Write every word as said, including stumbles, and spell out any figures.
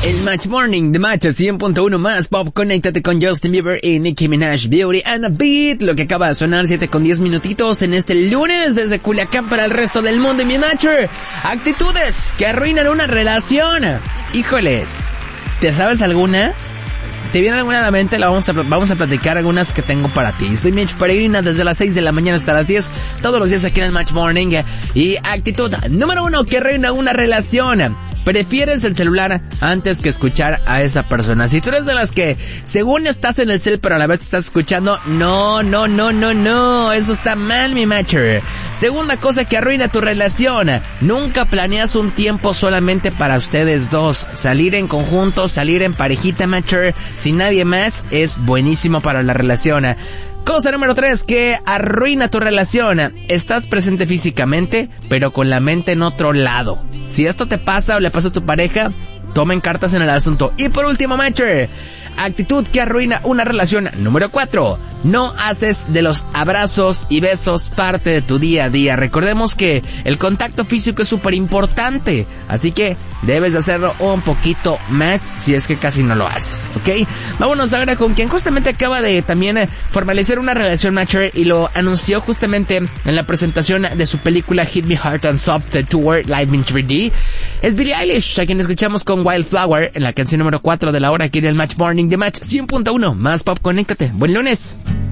El Match Morning de Match cien punto uno más pop. Conéctate con Justin Bieber y Nicki Minaj, Beauty and a Beat. Lo que acaba de sonar, siete con diez minutitos en este lunes desde Culiacán para el resto del mundo. Y mi Matcher, actitudes que arruinan una relación. Híjole, ¿te sabes alguna? ¿Te viene alguna a la mente? La vamos a, vamos a platicar algunas que tengo para ti. Soy Mitch Peregrina desde las seis de la mañana hasta las diez. Todos los días aquí en el Match Morning. Y actitud número uno que arruina una relación. Prefieres el celular antes que escuchar a esa persona. Si tú eres de las que según estás en el cel pero a la vez estás escuchando, no, no, no, no, no, eso está mal, mi matcher. Segunda cosa que arruina tu relación, nunca planeas un tiempo solamente para ustedes dos. Salir en conjunto, salir en parejita, matcher, sin nadie más, es buenísimo para la relación. Cosa número tres que arruina tu relación. Estás presente físicamente, pero con la mente en otro lado. Si esto te pasa o le pasa a tu pareja, tomen cartas en el asunto. Y por último, matcher, actitud que arruina una relación. Número cuatro. No haces de los abrazos y besos parte de tu día a día. Recordemos que el contacto físico es súper importante, así que debes de hacerlo un poquito más si es que casi no lo haces, ¿ok? Vámonos ahora con quien justamente acaba de también eh, formalizar una relación, matcher, y lo anunció justamente en la presentación de su película Hit Me Hard and Soft Tour Live in tres D. Es Billie Eilish, a quien escuchamos con Wildflower en la canción número cuatro de la hora aquí en el Match Morning de Match cien punto uno. Más pop, conéctate. Buen lunes.